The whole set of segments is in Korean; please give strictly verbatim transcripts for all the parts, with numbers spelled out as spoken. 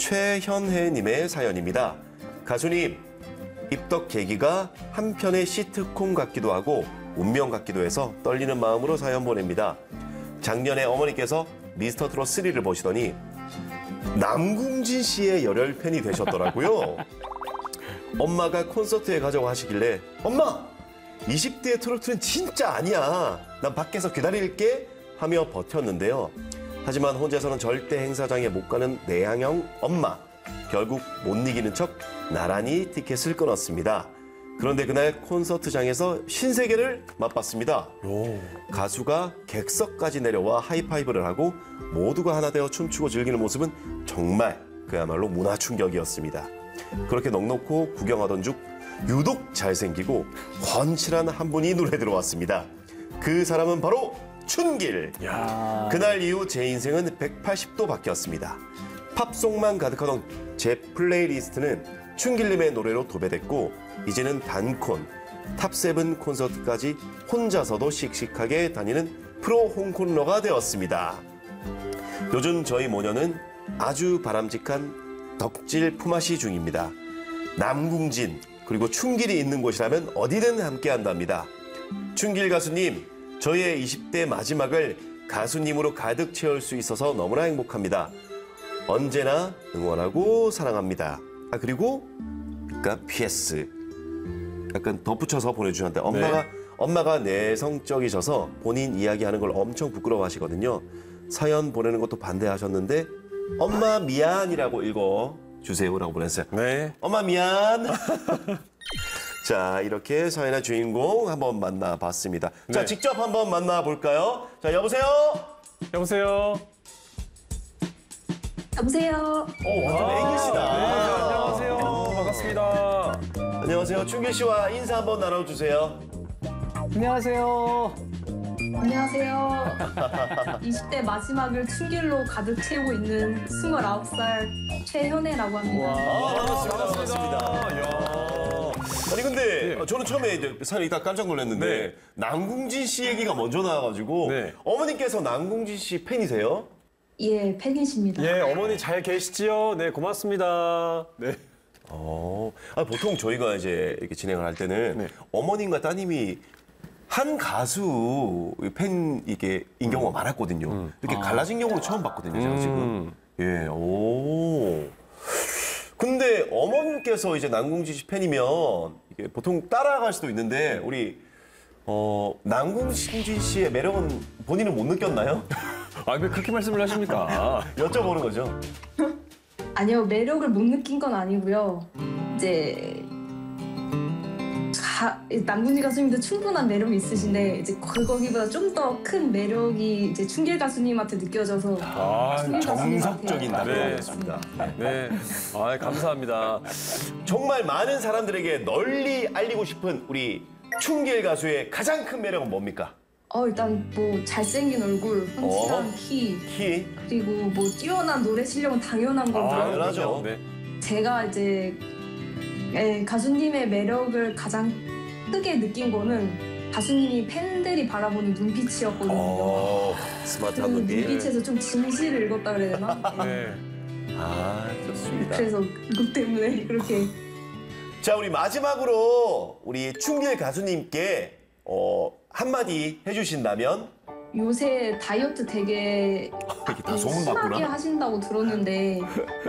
최현혜님의 사연입니다. 가수님, 입덕 계기가 한편의 시트콤 같기도 하고 운명 같기도 해서 떨리는 마음으로 사연 보냅니다. 작년에 어머니께서 미스터트롯 쓰리를 보시더니 남궁진 씨의 열혈 팬이 되셨더라고요. 엄마가 콘서트에 가자고 하시길래 엄마! 이십 대의 트로트는 진짜 아니야. 난 밖에서 기다릴게 하며 버텼는데요. 하지만 혼자서는 절대 행사장에 못 가는 내향형 엄마. 결국 못 이기는 척 나란히 티켓을 끊었습니다. 그런데 그날 콘서트장에서 신세계를 맛봤습니다. 오. 가수가 객석까지 내려와 하이파이브를 하고 모두가 하나 되어 춤추고 즐기는 모습은 정말 그야말로 문화 충격이었습니다. 그렇게 넉넉고 구경하던 중 유독 잘생기고 훤칠한 한 분이 눈에 들어왔습니다. 그 사람은 바로 춘길. 야. 그날 이후 제 인생은 백팔십 도 바뀌었습니다. 팝송만 가득하던 제 플레이리스트는 춘길님의 노래로 도배됐고 이제는 단콘, 탑세븐 콘서트까지 혼자서도 씩씩하게 다니는 프로 홍콩러가 되었습니다. 요즘 저희 모녀는 아주 바람직한 덕질 품앗이 중입니다. 남궁진 그리고 춘길이 있는 곳이라면 어디든 함께한답니다. 춘길 가수님, 저의 이십 대 마지막을 가수님으로 가득 채울 수 있어서 너무나 행복합니다. 언제나 응원하고 사랑합니다. 아 그리고 그러니까 피에스 약간 덧붙여서 보내주셨는데 엄마가 네. 엄마가 내성적이셔서 본인 이야기하는 걸 엄청 부끄러워하시거든요. 사연 보내는 것도 반대하셨는데 엄마 미안이라고 읽어주세요라고 보냈어요. 네. 엄마 미안. 자, 이렇게 사연의 주인공 한번 만나봤습니다. 네. 자, 직접 한번 만나볼까요? 자, 여보세요? 여보세요? 여보세요? 오, 완전 애기시다. 네, 안녕하세요. 어, 반갑습니다. 안녕하세요. 춘길 씨와 인사 한번 나눠주세요. 안녕하세요. 안녕하세요. 이십 대 마지막을 춘길로 가득 채우고 있는 스물아홉 살 최현혜라고 합니다. 아, 반갑습니다. 반갑습니다. 반갑습니다. 아니 근데 네. 저는 처음에 이제 사연이 딱 깜짝 놀랐는데 네. 남궁진 씨 얘기가 먼저 나와가지고 네. 어머니께서 남궁진 씨 팬이세요? 예, 팬이십니다. 예, 어머니 잘 계시지요? 네, 고맙습니다. 네. 어, 아, 보통 저희가 이제 이렇게 진행을 할 때는 네. 어머님과 따님이 한 가수 팬 이게 인 경우가 많았거든요. 음. 이렇게 아. 갈라진 경우는 처음 봤거든요, 제가 음. 지금. 예, 오. 근데 어머님께서 이제 남궁진 씨 팬이면 이게 보통 따라갈 수도 있는데 우리 어, 남궁진 씨의 매력은 본인은 못 느꼈나요? 아, 왜 그렇게 말씀을 하십니까? 여쭤보는 거죠. 아니요, 매력을 못 느낀 건 아니고요. 이제 가, 남궁진 가수님도 충분한 매력이 있으신데 이제 그거기보다 좀 더 큰 매력이 이제 춘길 가수님한테 느껴져서 아, 춘길 정석적인 가수님한테 답변이었습니다. 네. 아, 감사합니다. 정말 많은 사람들에게 널리 알리고 싶은 우리 춘길 가수의 가장 큰 매력은 뭡니까? 어, 일단 뭐 잘생긴 얼굴, 훤칠한 어? 키, 키? 그리고 뭐 뛰어난 노래 실력은 당연한 거고요. 아, 당연하죠. 네. 제가 이제 예, 가수님의 매력을 가장 크게 느낀 거는 가수님이 팬들이 바라보는 눈빛이었거든요. 어, 그 스마트한 눈빛. 눈빛에서 좀 진실을 읽었다 그래야 되나? 네. 아, 좋습니다. 그래서 그것 때문에 그렇게 자, 우리 마지막으로 우리 춘길 가수님께 어, 한마디 해주신다면? 요새 다이어트 되게 이게 다 이 소문났구나. 심하게 하신다고 들었는데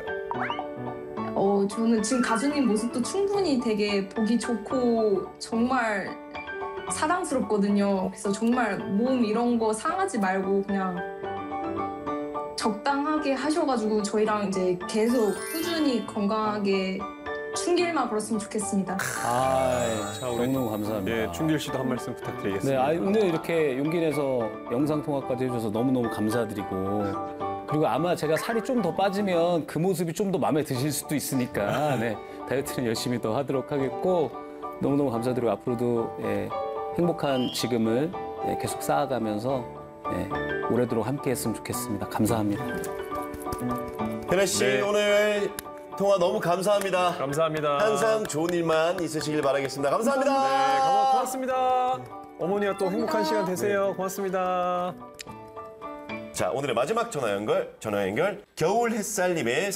어, 저는 지금 가수님 모습도 충분히 되게 보기 좋고 정말 사랑스럽거든요. 그래서 정말 몸 이런 거 상하지 말고 그냥 적당하게 하셔가지고 저희랑 이제 계속 꾸준히 건강하게 춘길만 걸었으면 좋겠습니다. 아, 자, 우리- 너무너무 감사합니다. 예, 춘길 씨도 한 말씀 네, 부탁드리겠습니다. 아, 오늘 이렇게 용기 내서 영상 통화까지 해줘서 너무너무 감사드리고 그리고 아마 제가 살이 좀 더 빠지면 그 모습이 좀 더 마음에 드실 수도 있으니까 네, 다이어트는 열심히 더 하도록 하겠고 너무너무 감사드리고 앞으로도 예, 행복한 지금을 예, 계속 쌓아가면서 예, 오래도록 함께했으면 좋겠습니다. 감사합니다. 현혜 씨, 네. 오늘 통화 너무 감사합니다. 감사합니다. 항상 좋은 일만 있으시길 바라겠습니다. 감사합니다. 네, 고마- 고맙습니다. 어머니와 또 행복한 시간 되세요. 고맙습니다. 자, 오늘의 마지막 전화 연결, 전화 연결 겨울 햇살님의